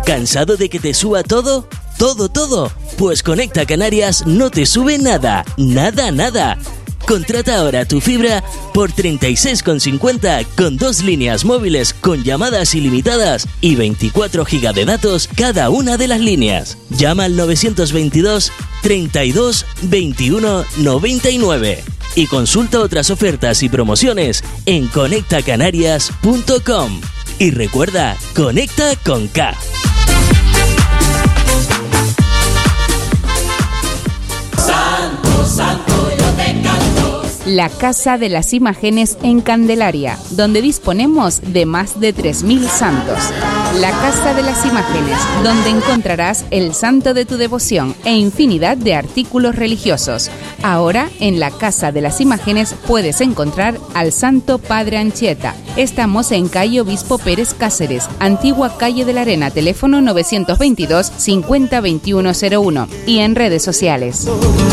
¿Cansado de que te suba todo? ¿Todo? Pues Conecta Canarias no te sube nada. Nada. Contrata ahora tu fibra por 36,50 con 2 líneas móviles con llamadas ilimitadas y 24 GB de datos cada una de las líneas. Llama al 922 32 21 99 y consulta otras ofertas y promociones en conectacanarias.com. Y recuerda, conecta con K. Santo, yo te canto. La Casa de las Imágenes en Candelaria, donde disponemos de más de 3.000 santos. La Casa de las Imágenes, donde encontrarás el santo de tu devoción e infinidad de artículos religiosos. Ahora, en la Casa de las Imágenes puedes encontrar al Santo Padre Anchieta. Estamos en calle Obispo Pérez Cáceres, antigua calle de la Arena, teléfono 922 50 2101 y en redes sociales.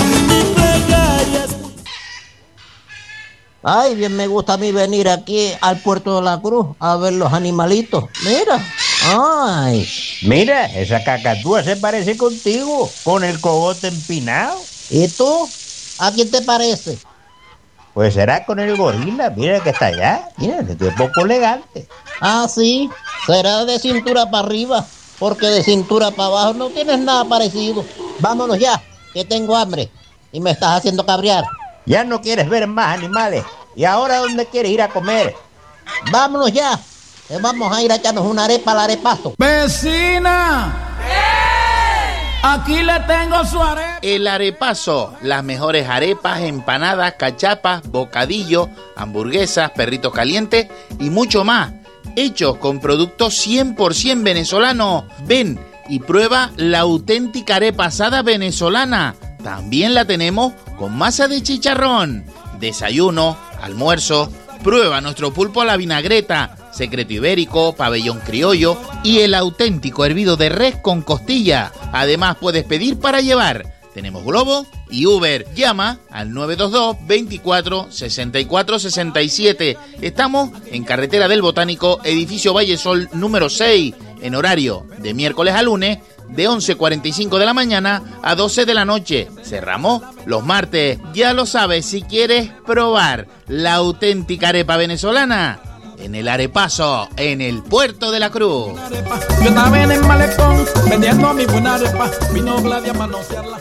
Ay, bien me gusta a mí venir aquí al Puerto de la Cruz a ver los animalitos. Mira, ay. Mira, esa cacatúa se parece contigo, con el cogote empinado. ¿Y tú? ¿A quién te parece? Pues será con el gorila, mira que está allá. Mira, es un poco elegante. Ah, sí, será de cintura para arriba, porque de cintura para abajo no tienes nada parecido. Vámonos ya, que tengo hambre y me estás haciendo cabrear. Ya no quieres ver más animales. ¿Y ahora dónde quieres ir a comer? Vámonos ya, que vamos a ir a echarnos una arepa al arepazo. ¡Vecina! Aquí le tengo su arepa. El Arepazo, las mejores arepas, empanadas, cachapas, bocadillo, hamburguesas, perritos calientes y mucho más. Hechos con productos 100% venezolanos. Ven y prueba la auténtica arepa asada venezolana. También la tenemos con masa de chicharrón. Desayuno, almuerzo, prueba nuestro pulpo a la vinagreta, secreto ibérico, pabellón criollo y el auténtico hervido de res con costilla. Además puedes pedir para llevar. Tenemos Globo y Uber. Llama al 922 24 64 67. Estamos en Carretera del Botánico, edificio Vallesol número 6, en horario de miércoles a lunes, de 11:45 de la mañana a 12 de la noche. Cerramos los martes. Ya lo sabes, si quieres probar la auténtica arepa venezolana, en el Arepazo, en el Puerto de la Cruz. Yo estaba en el malecón vendiendo mi buena arepa. Vino Gladia a manosearla.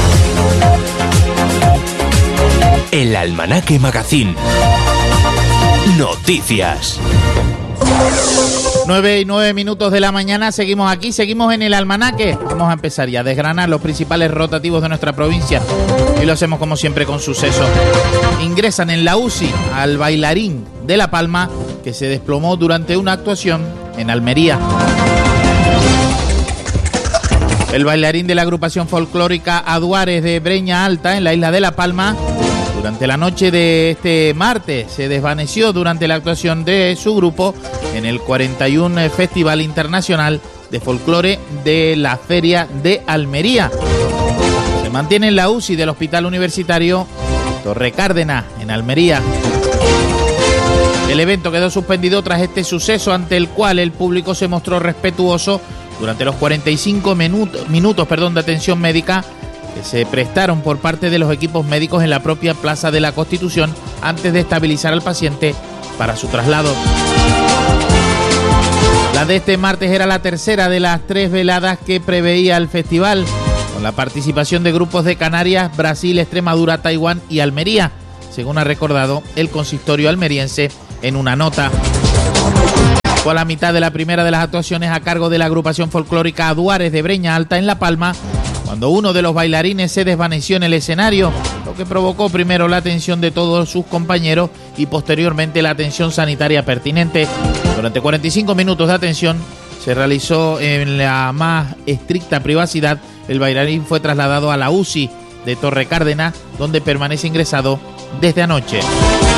El Almanaque Magazine. Noticias. 9:09 de la mañana, seguimos aquí, seguimos en el Almanaque. Vamos a empezar ya a desgranar los principales rotativos de nuestra provincia y lo hacemos como siempre con sucesos. Ingresan en la UCI al bailarín de La Palma que se desplomó durante una actuación en Almería. El bailarín de la agrupación folclórica Aduares de Breña Alta en la isla de La Palma, durante la noche de este martes, se desvaneció durante la actuación de su grupo en el 41 Festival Internacional de Folclore de la Feria de Almería. Se mantiene en la UCI del Hospital Universitario Torre Cárdenas, en Almería. El evento quedó suspendido tras este suceso, ante el cual el público se mostró respetuoso durante los 45 minutos de atención médica que se prestaron por parte de los equipos médicos en la propia Plaza de la Constitución antes de estabilizar al paciente para su traslado. La de este martes era la tercera de las 3 veladas que preveía el festival, con la participación de grupos de Canarias, Brasil, Extremadura, Taiwán y Almería, según ha recordado el consistorio almeriense en una nota. Fue a la mitad de la primera de las actuaciones a cargo de la agrupación folclórica Aduares de Breña Alta en La Palma, cuando uno de los bailarines se desvaneció en el escenario, lo que provocó primero la atención de todos sus compañeros y posteriormente la atención sanitaria pertinente. Durante 45 minutos de atención se realizó en la más estricta privacidad. El bailarín fue trasladado a la UCI de Torre Cárdenas, donde permanece ingresado desde anoche.